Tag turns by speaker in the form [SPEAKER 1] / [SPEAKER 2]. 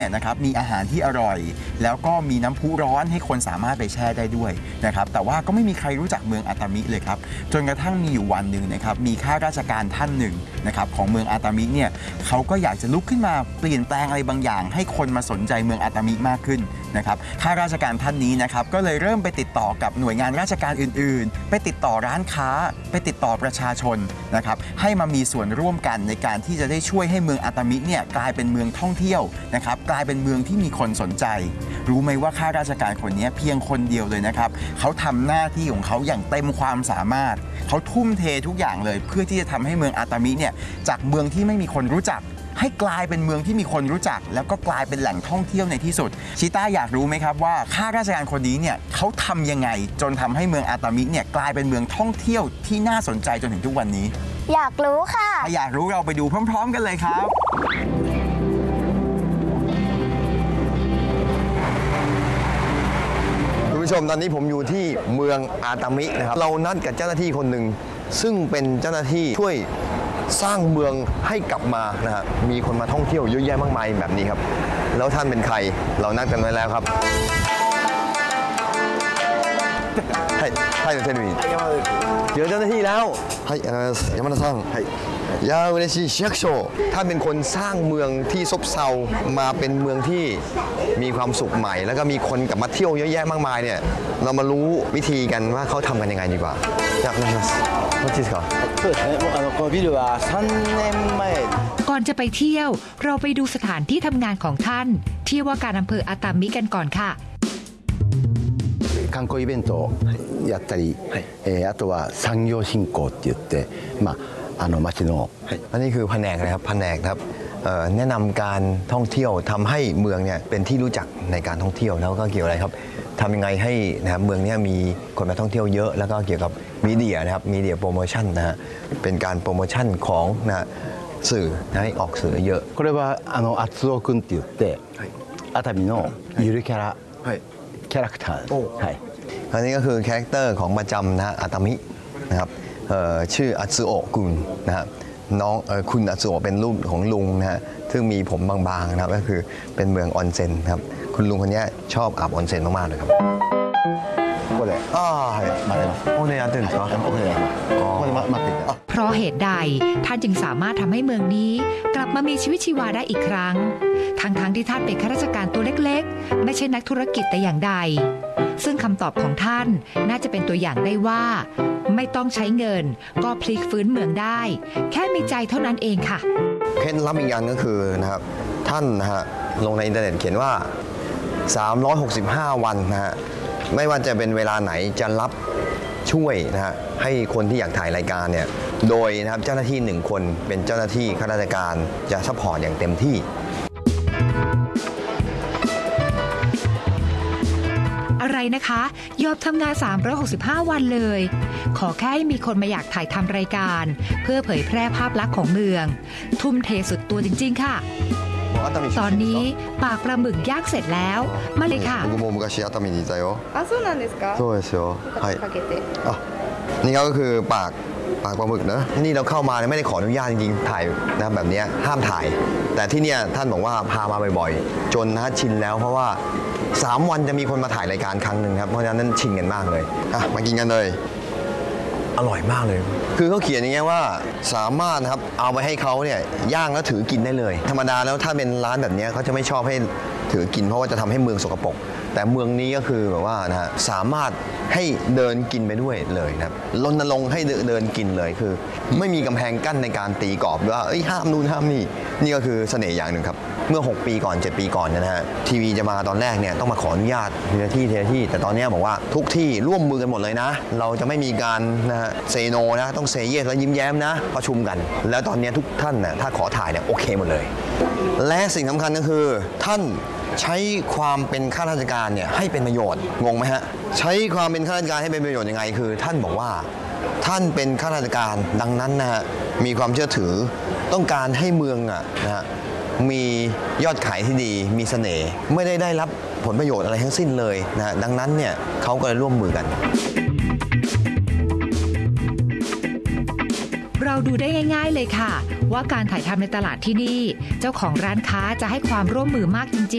[SPEAKER 1] นะครับมีอาหารที่อร่อยแล้วก็มีน้ำพุร้อนให้คนสามารถไปแช่ได้ด้วยนะครับแต่ว่าก็ไม่มีใครรู้จักเมืองอาตามิเลยครับจนกระทั่งมีอยู่วันหนึ่งนะครับมีข้าราชการท่านหนึ่งนะครับของเมืองอาตามิเนี่ยเขาก็อยากจะลุกขึ้นมาเปลี่ยนแปลงอะไรบางอย่างให้คนมาสนใจเมืองอาตามิมากขึ้นนะครับข้าราชการท่านนี้นะครับก็เลยเริ่มไปติดต่อกับหน่วยงานราชการอื่นๆไปติดต่อร้านค้าไปติดต่อประชาชนนะครับให้มามีส่วนร่วมกันในการที่จะได้ช่วยให้เมืองอาตามิเนี่ยกลายเป็นเมืองท่องเที่ยวนะครับกลายเป็นเมืองที่มีคนสนใจรู้ไหมว่าข้าราชการคนนี้เพียงคนเดียวเลยนะครับเขาทำหน้าที่ของเขาอย่างเต็มความสามารถเขาทุ่มเททุกอย่างเลยเพื่อที่จะทำให้เมืองอาตามิเนี่ยจากเมืองที่ไม่มีคนรู้จักให้กลายเป็นเมืองที่มีคนรู้จักแล้วก็กลายเป็นแหล่งท่องเที่ยวในที่สุดชิต้าอยากรู้ไหมครับว่าข้าราชการคนนี้เนี่ยเขาทำยังไงจนทำให้เมืองอาตามิเนี่ยกลายเป็นเมืองท่องเที่ยวที่น่าสนใจจนถึงทุกวันนี้
[SPEAKER 2] อยากรู้ค่ะ
[SPEAKER 1] ถ้าอยากรู้เราไปดูพร้อมๆกันเลยครับ
[SPEAKER 3] คุณผู้ชมตอนนี้ผมอยู่ที่เมืองอาตามินะครับเรานัดกับเจ้าหน้าที่คนหนึ่งซึ่งเป็นเจ้าหน้าที่ช่วยสร้างเมืองให้กลับมานะฮะมีคนมาท่องเที่ยวเยอะแยะมากมายแบบนี้ครับแล้วท่านเป็นใครเรานัดกันไว้แล้วครับให้เจ้าหน้าที่เจอเจ้าหน้าที่แล้วให้ยามาซังยาเวเนชิชิยักโชท่านเป็นคนสร้างเมืองที่ซบเซามาเป็นเมืองที่มีความสุขใหม่แล้วก็มีคนกลับมาเที่ยวเยอะแยะมากมายเนี่ยเรามารู้วิธีกันว่าเขาทำกันยังไงดีกว่าอยากนะครับว่าที่เขา
[SPEAKER 4] ก่อนจะไปเที่ยวเราไปดูสถานที่ทำงานของท่านที่ว่าการอำเภออาตามิกันก่อนค่ะ
[SPEAKER 5] 観光イベントをやったり、あとは産業振興って言って、町の、
[SPEAKER 3] อันนี้คือแผนกนะครับแผนกครับแนะนำการท่องเที่ยวทำให้เมืองเนี่ยเป็นที่รู้จักในการท่องเที่ยวแล้วก็เกี่ยวอะไรครับทำยังไงให้นะครับเมืองนี้มีคนมาท่องเที่ยวเยอะแล้วก็เกี่ยวกับมีเดียนะครับมีเดียโปรโมชั่นนะฮะเป็นการโปรโมชั่นของนะสื่อให้ออกสื่อเยอะ
[SPEAKER 5] これは厚尾くんって言って熱海のゆるキャラキャラクターはい
[SPEAKER 3] อันนี้ก็คือคาแรคเตอร์ของประจำนะฮะอาตามินะครับชื่ออัตสึโอะกุนนะฮะน้องคุณอัตสึโอะเป็นลูกของลุงนะฮะซึ่งมีผมบางๆนะครับก็คือเป็นเมืองออนเซ็นครับคุณลุงคนนี้ชอบอาบออนเซ็นมากๆเลยครับこれ待ってますこれやってるんですかこれ待っていた
[SPEAKER 4] เพราะเหตุใดท่านจึงสามารถทำให้เมืองนี้กลับมามีชีวิตชีวาได้อีกครั้งทั้งที่ท่านเป็นข้าราชการตัวเล็กๆไม่ใช่นักธุรกิจแต่อย่างใดซึ่งคำตอบของท่านน่าจะเป็นตัวอย่างได้ว่าไม่ต้องใช้เงินก็พลิกฟื้นเมืองได้แค่มีใจเท่านั้นเองค่ะ
[SPEAKER 3] เคล็ดลับอีกอย่างก็คือนะครับท่านนะฮะลงในอินเทอร์เน็ตเขียนว่า365วันนะฮะไม่ว่าจะเป็นเวลาไหนจะรับช่วยนะฮะให้คนที่อยากถ่ายรายการเนี่ยโดยนะครับเจ้าหน้าที่1คนเป็นเจ้าหน้าที่ข้าราชการจะซัพพอร์ตอย่างเต็มที่
[SPEAKER 4] อะไรนะคะยอมทำงาน365วันเลยขอแค่ให้มีคนมาอยากถ่ายทำรายการเพื่อเผยแพร่ภาพลักษณ์ของเมืองทุ่มเทสุดตัวจริงๆค่ะตอนนี้ปากปลาหมึกย่างเสร็จแล้วมาเลยค่ะ
[SPEAKER 3] 僕も昔熱海にいたよ
[SPEAKER 2] あ、そうなんですか
[SPEAKER 3] そうですよはい
[SPEAKER 2] かけて
[SPEAKER 3] นี่ก็คือปากปลาหมึกนะนี่เราเข้ามาไม่ได้ขออนุญาตจริงๆถ่ายนะแบบนี้ห้ามถ่ายแต่ที่เนี่ยท่านบอกว่าพามาบ่อยๆจนนะชินแล้วเพราะว่า3วันจะมีคนมาถ่ายรายการครั้งหนึ่งครับเพราะฉะนั้นชินกันมากเลยมากินกันเลยอร่อยมากเลยคือเขาเขียนอย่างเงี้ยว่าสามารถนะครับเอาไปให้เขาเนี่ยย่างแล้วถือกินได้เลยธรรมดาแล้วถ้าเป็นร้านแบบนี้เขาจะไม่ชอบให้ถือกินเพราะว่าจะทำให้เมืองสกปรกแต่เมืองนี้ก็คือแบบว่านะฮะสามารถให้เดินกินไปด้วยเลยนะครับรณรงค์ให้เดินกินเลยคือไม่มีกำแพงกั้นในการตีกรอบว่าห้ามนู่นห้ามนี่นี่ก็คือเสน่ห์อย่างหนึ่งครับเมื่อ6 ปีก่อน7 ปีก่อนนะฮะทีวีจะมาตอนแรกเนี่ยต้องมาขออนุญาตทีละที่แต่ตอนนี้บอกว่าทุกที่ร่วมมือกันหมดเลยนะเราจะไม่มีการนะฮะเซโนนะต้องเซเยสแล้วยิ้มแย้มนะประชุมกันแล้วตอนนี้ทุกท่านนะถ้าขอถ่ายเนี่ยโอเคหมดเลยและสิ่งสำคัญก็คือท่านใช้ความเป็นข้าราชการเนี่ยให้เป็นประโยชน์งงไหมฮะใช้ความเป็นข้าราชการให้เป็นประโยชน์ยังไงคือท่านบอกว่าท่านเป็นข้าราชการดังนั้นนะฮะมีความเชื่อถือต้องการให้เมืองนะฮะมียอดขายที่ดีมีเสน่ห์ไม่ได้รับผลประโยชน์อะไรทั้งสิ้นเลยนะดังนั้นเนี่ยเขาก็เลยร่วมมือกัน
[SPEAKER 4] เราดูได้ง่ายๆเลยค่ะว่าการถ่ายทำในตลาดที่นี่เจ้าของร้านค้าจะให้ความร่วมมือมากจริงๆ